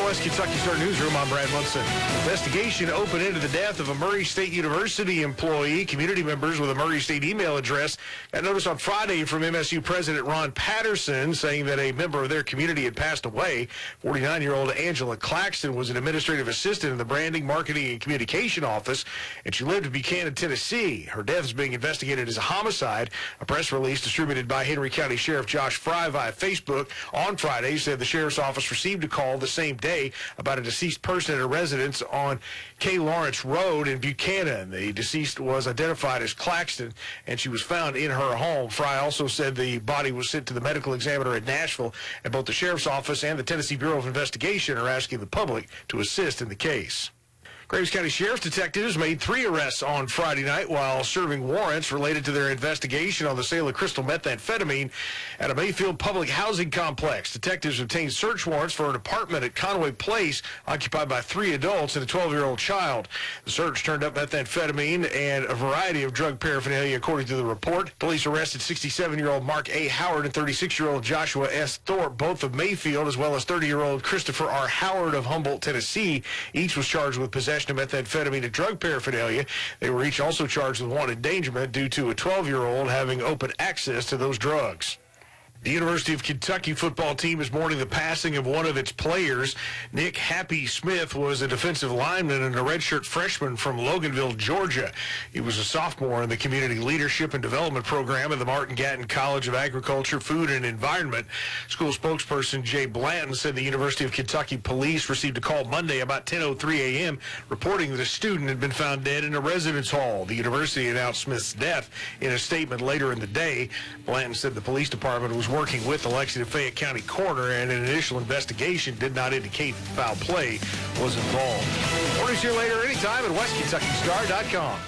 West Kentucky Star Newsroom, I'm Brad Munson. Investigation opened into the death of a Murray State University employee. Community members with a Murray State email address got notice on Friday from MSU President Ron Patterson saying that a member of their community had passed away. 49-year-old Angela Claxton was an administrative assistant in the Branding, Marketing, and Communication Office, and she lived in Buchanan, Tennessee. Her death is being investigated as a homicide. A press release distributed by Henry County Sheriff Josh Fry via Facebook on Friday said the Sheriff's Office received a call the same day about a deceased person at a residence on K. Lawrence Road in Buchanan. The deceased was identified as Claxton, and she was found in her home. Fry also said the body was sent to the medical examiner at Nashville, and both the Sheriff's Office and the Tennessee Bureau of Investigation are asking the public to assist in the case. Graves County Sheriff's detectives made 3 arrests on Friday night while serving warrants related to their investigation on the sale of crystal methamphetamine at a Mayfield public housing complex. Detectives obtained search warrants for an apartment at Conway Place occupied by 3 adults and a 12-year-old child. The search turned up methamphetamine and a variety of drug paraphernalia, according to the report. Police arrested 67-year-old Mark A. Howard and 36-year-old Joshua S. Thorpe, both of Mayfield, as well as 30-year-old Christopher R. Howard of Humboldt, Tennessee. Each was charged with possession of methamphetamine and drug paraphernalia. They were each also charged with wanton endangerment due to a 12-year-old having open access to those drugs. The University of Kentucky football team is mourning the passing of one of its players. Nick Happy Smith was a defensive lineman and a redshirt freshman from Loganville, Georgia. He was a sophomore in the Community Leadership and Development Program at the Martin Gatton College of Agriculture, Food, and Environment. School spokesperson Jay Blanton said the University of Kentucky police received a call Monday about 10:03 a.m. reporting that a student had been found dead in a residence hall. The university announced Smith's death in a statement later in the day. Blanton said the police department was working with the Lexington Fayette County coroner, and an initial investigation did not indicate foul play was involved. Mornings here later anytime at WestKentuckyStar.com.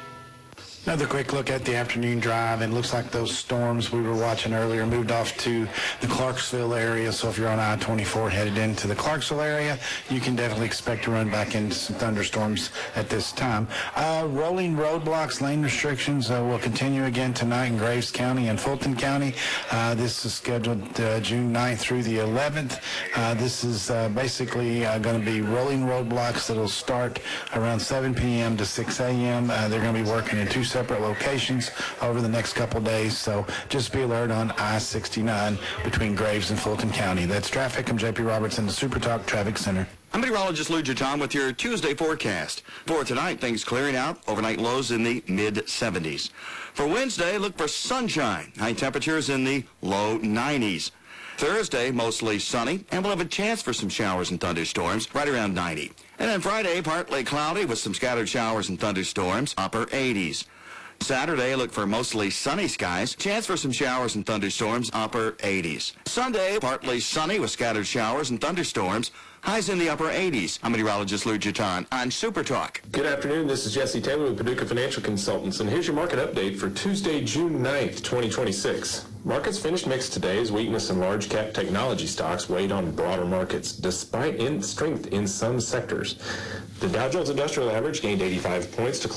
Another quick look at the afternoon drive, and looks like those storms we were watching earlier moved off to the Clarksville area. So if you're on I-24 headed into the Clarksville area, you can definitely expect to run back into some thunderstorms at this time. Rolling roadblocks, lane restrictions will continue again tonight in Graves County and Fulton County. This is scheduled June 9th through the 11th. This is basically going to be rolling roadblocks that will start around 7 p.m. to 6 a.m. They're going to be working in 2 separate locations over the next couple days, so just be alert on I-69 between Graves and Fulton County. That's traffic. I'm JP Robertson, the Super Talk Traffic Center. I'm meteorologist Lou Jeton with your Tuesday forecast. For tonight, things clearing out. Overnight lows in the mid-70s. For Wednesday, look for sunshine. High temperatures in the low 90s. Thursday, mostly sunny, and we'll have a chance for some showers and thunderstorms, right around 90. And then Friday, partly cloudy with some scattered showers and thunderstorms, upper 80s. Saturday, look for mostly sunny skies. Chance for some showers and thunderstorms, upper 80s. Sunday, partly sunny with scattered showers and thunderstorms. Highs in the upper 80s. I'm meteorologist Lou Jeton on Super Talk. Good afternoon. This is Jesse Taylor with Paducah Financial Consultants, and here's your market update for Tuesday, June 9th, 2026. Markets finished mixed today as weakness in large cap technology stocks weighed on broader markets, despite strength in some sectors. The Dow Jones Industrial Average gained 85 points to